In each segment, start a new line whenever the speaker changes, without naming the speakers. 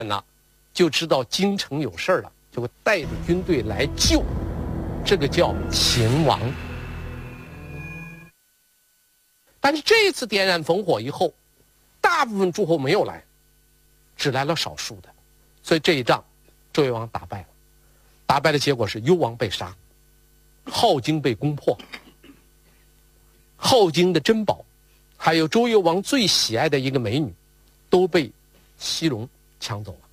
呢，就知道京城有事儿了，就会带着军队来救，这个叫秦王。但是这一次点燃烽火以后，大部分诸侯没有来，只来了少数的，所以这一仗周幽王打败了。打败的结果是幽王被杀，镐京被攻破，镐京的珍宝，还有周幽王最喜爱的一个美女，都被西戎抢走了。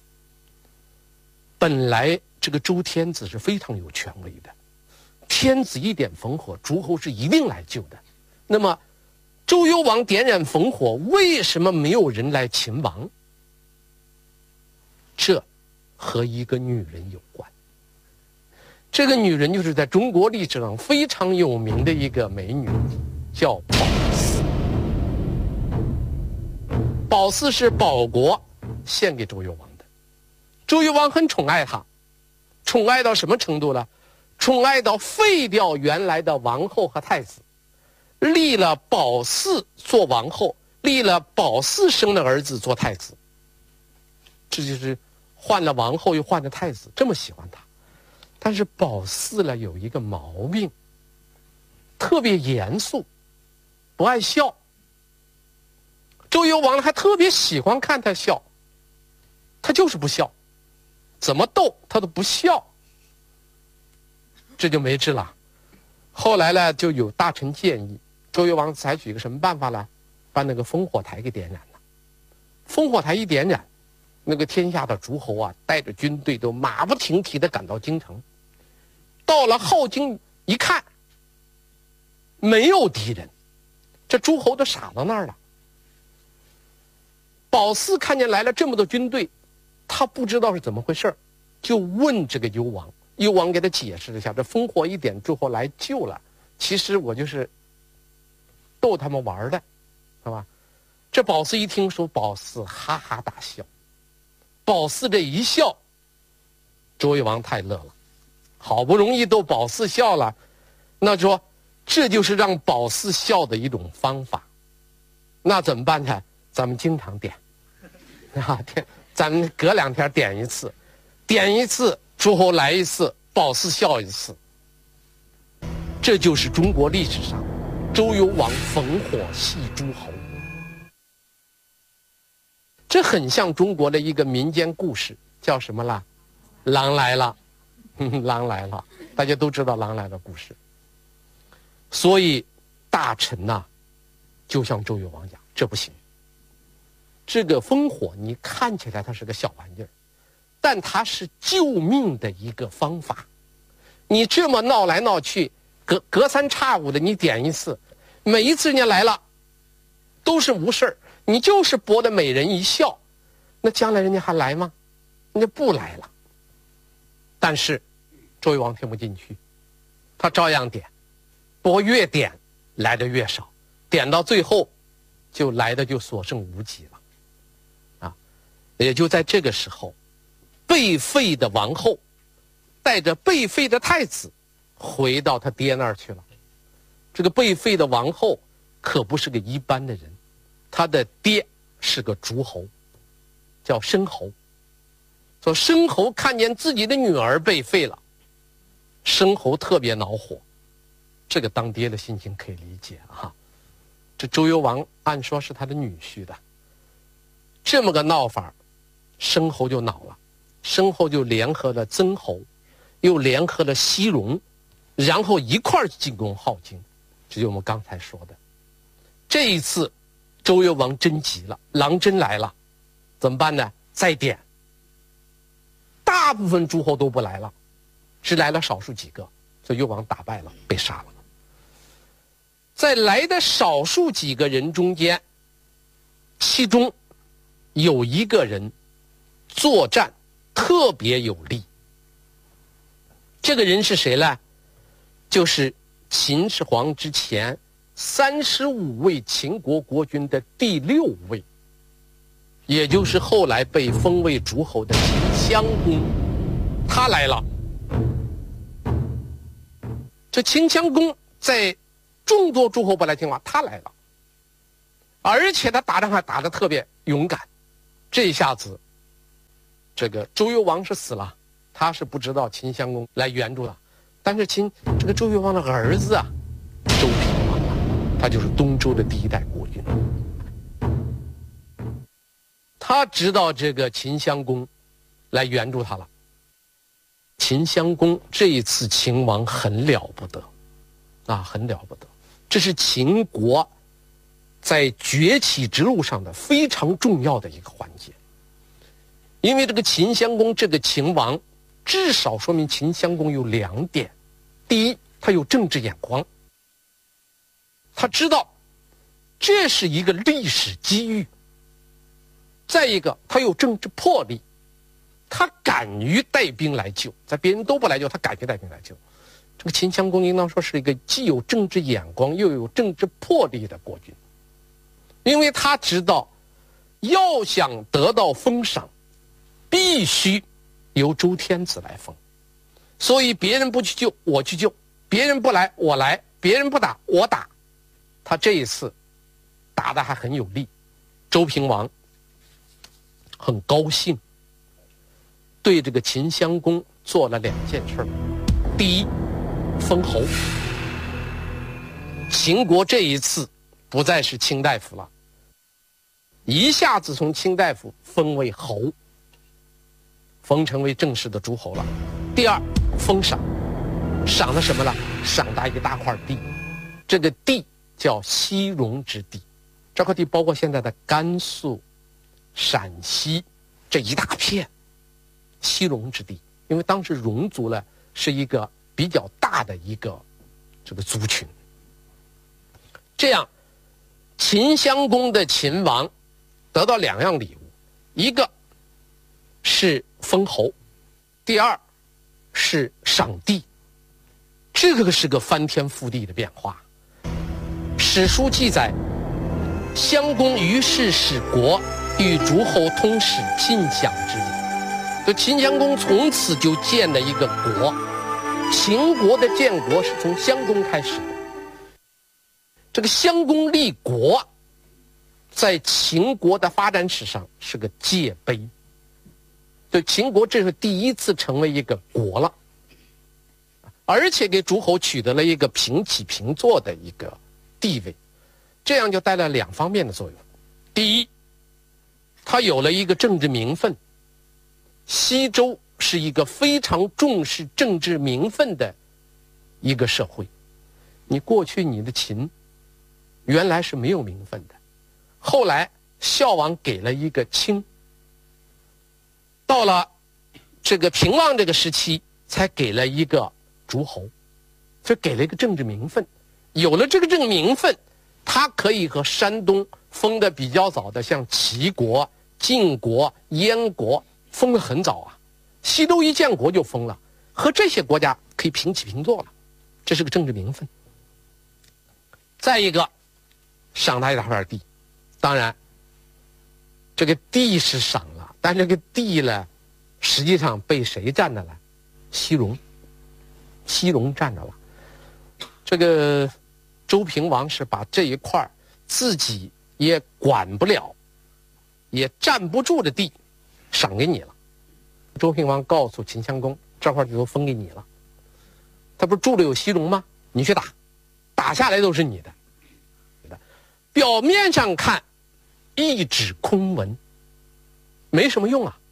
本来这个周天子是非常有权威的，天子一点烽火，诸侯是一定来救的。那么周幽王点燃烽火，为什么没有人来擒王？这和一个女人有关。这个女人就是在中国历史上非常有名的一个美女，叫褒姒。褒姒是保国献给周幽王的，周幽王很宠爱她，宠爱到什么程度呢？宠爱到废掉原来的王后和太子，立了褒姒做王后，立了褒姒生的儿子做太子。这就是换了王后又换了太子，这么喜欢他。但是褒姒呢有一个毛病，特别严肃，不爱笑。周幽王还特别喜欢看他笑，他就是不笑，怎么逗他都不笑，这就没治了。后来呢，就有大臣建议周幽王采取一个什么办法呢？把那个烽火台给点燃了。烽火台一点燃，那个天下的诸侯啊，带着军队都马不停蹄地赶到京城。到了镐京一看，没有敌人，这诸侯都傻到那儿了。褒姒看见来了这么多军队，他不知道是怎么回事，就问这个幽王。幽王给他解释了一下，这烽火一点，诸侯来救了，其实我就是逗他们玩的，是吧？这褒姒一听说，褒姒哈哈大笑。褒姒这一笑，周幽王太乐了，好不容易逗褒姒笑了，那说这就是让褒姒笑的一种方法。那怎么办呢？咱们经常点啊，咱们隔2天点一次，点一次诸侯来一次，褒姒笑一次。这就是中国历史上周幽王烽火戏诸侯。这很像中国的一个民间故事，叫什么啦？狼来了，狼来了，大家都知道狼来了故事。所以大臣呐，就向周幽王讲，这不行。这个烽火你看起来它是个小玩意儿，但它是救命的一个方法。你这么闹来闹去，隔三差五的你点一次，每一次人家来了都是无事儿，你就是博得美人一笑，那将来人家还来吗？人家不来了。但是周幽王听不进去，他照样点，不过越点来的越少，点到最后就来的就所剩无几了。也就在这个时候，被废的王后带着被废的太子回到他爹那儿去了。这个被废的王后可不是个一般的人，他的爹是个诸侯，叫申侯。说申侯看见自己的女儿被废了，申侯特别恼火。这个当爹的心情可以理解啊。这周幽王按说是他的女婿的，这么个闹法，申侯就恼了。申侯就联合了曾侯，又联合了西戎，然后一块儿进攻镐京。这就是我们刚才说的。这一次周幽王真急了，狼真来了，怎么办呢？再点，大部分诸侯都不来了，只来了少数几个，所以幽王打败了，被杀了。在来的少数几个人中间，其中有一个人作战特别有力。这个人是谁呢？就是秦始皇之前35位秦国国君的第6位，也就是后来被封为诸侯的秦襄公。他来了。这秦襄公在众多诸侯不来听话，他来了，而且他打仗还打得特别勇敢。这一下子这个周幽王是死了，他是不知道秦襄公来援助他，但是这个周幽王的儿子啊，周平王啊，他就是东周的第一代国君，他知道这个秦襄公来援助他了。秦襄公这一次秦王很了不得啊，很了不得，这是秦国在崛起之路上的非常重要的一个环节。因为这个秦襄公这个秦王，至少说明秦襄公有2点：第一，他有政治眼光，他知道这是一个历史机遇；再一个，他有政治魄力，他敢于带兵来救，在别人都不来救，他敢于带兵来救。这个秦襄公应当说是一个既有政治眼光又有政治魄力的国君，因为他知道要想得到封赏，必须由周天子来封，所以别人不去救我去救，别人不来我来，别人不打我打。他这一次打得还很有力，周平王很高兴，对这个秦襄公做了2件事。第一，封侯。秦国这一次不再是卿大夫了，一下子从卿大夫封为侯，封成为正式的诸侯了。第二，封赏，赏的什么了？赏他一大块地，这个地叫西戎之地，这块地包括现在的甘肃、陕西这一大片西戎之地，因为当时戎族呢是一个比较大的一个这个族群。这样，秦襄公的秦王得到2样礼物，一个是封侯，第二是赏地。这个是个翻天覆地的变化。史书记载，襄公于是使国与诸侯通使，尽享之礼。就秦襄公从此就建了一个国，秦国的建国是从襄公开始的。这个襄公立国，在秦国的发展史上是个界碑。就秦国这是第一次成为一个国了，而且给诸侯取得了一个平起平坐的一个地位，这样就带来2方面的作用。第一，他有了一个政治名分，西周是一个非常重视政治名分的一个社会。你过去你的秦原来是没有名分的，后来孝王给了一个卿，到了这个平王这个时期才给了一个诸侯，就给了一个政治名分。有了这个政治名分，他可以和山东封的比较早的像齐国、晋国、燕国封得很早啊，西周一建国就封了，和这些国家可以平起平坐了，这是个政治名分。再一个，赏他一大块地，当然这个地是赏了，但这个地呢实际上被谁占着了？西戎占着了。这个周平王是把这一块自己也管不了也占不住的地赏给你了。周平王告诉秦襄公，这块就都分给你了，他不是住了有西戎吗？你去打，打下来都是你的。表面上看一纸空文，没什么用啊。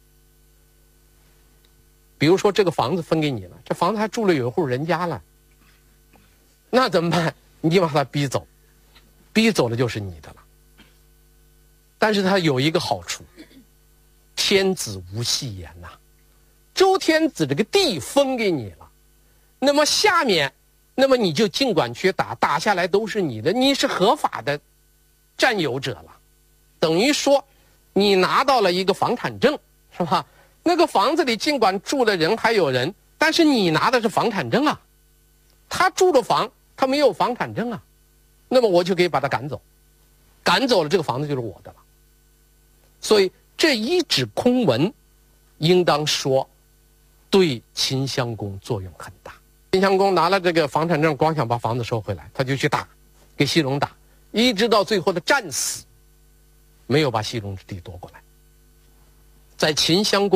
比如说这个房子分给你了，这房子还住了有一户人家了，那怎么办？你把他逼走，逼走了就是你的了。但是他有一个好处，天子无戏言呐。周天子这个地分给你了，那么下面，那么你就尽管去打，打下来都是你的，你是合法的占有者了，等于说你拿到了一个房产证，是吧？那个房子里尽管住的人还有人，但是你拿的是房产证啊，他住的房他没有房产证啊，那么我就可以把他赶走，赶走了这个房子就是我的了。所以这一纸空文应当说对秦襄公作用很大。秦襄公拿了这个房产证，光想把房子收回来，他就去打，给西戎打，一直到最后的战死，没有把西戎之地夺过来。在秦襄公